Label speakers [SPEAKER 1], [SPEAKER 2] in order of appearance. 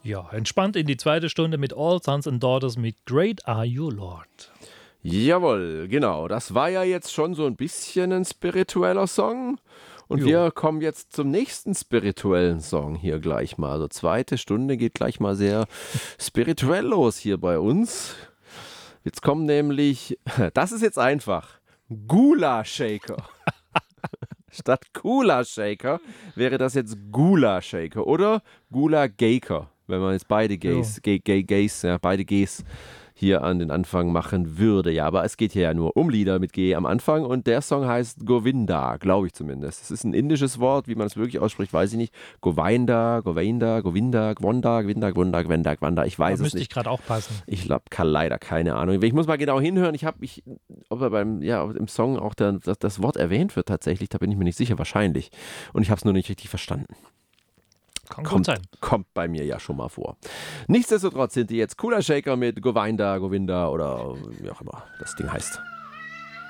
[SPEAKER 1] Ja, entspannt in die zweite Stunde mit All Sons and Daughters mit Great Are You Lord.
[SPEAKER 2] Jawohl, genau. Das war ja jetzt schon so ein bisschen ein spiritueller Song. Und wir kommen jetzt zum nächsten spirituellen Song hier gleich mal. Also zweite Stunde geht gleich mal sehr spirituell los hier bei uns. Jetzt kommen nämlich, das ist jetzt einfach, Gula Shaker. Statt Kula Shaker wäre das jetzt Gula Shaker oder Gula Gaker, wenn man jetzt beide Gays, beide Gs hier an den Anfang machen würde. Ja, aber es geht hier ja nur um Lieder mit G am Anfang und der Song heißt Govinda, glaube ich zumindest. Es ist ein indisches Wort, wie man es wirklich ausspricht, weiß ich nicht. Govinda, Gwanda, ich weiß es nicht.
[SPEAKER 1] Müsste ich gerade auch passen.
[SPEAKER 2] Ich habe leider keine Ahnung. Ich muss mal genau hinhören. Ob er im Song auch das Wort erwähnt wird tatsächlich, da bin ich mir nicht sicher, wahrscheinlich. Und ich habe es nur nicht richtig verstanden.
[SPEAKER 1] Kann gut sein.
[SPEAKER 2] Kommt bei mir ja schon mal vor. Nichtsdestotrotz sind die jetzt Kula Shaker mit Govinda oder wie auch immer das Ding heißt.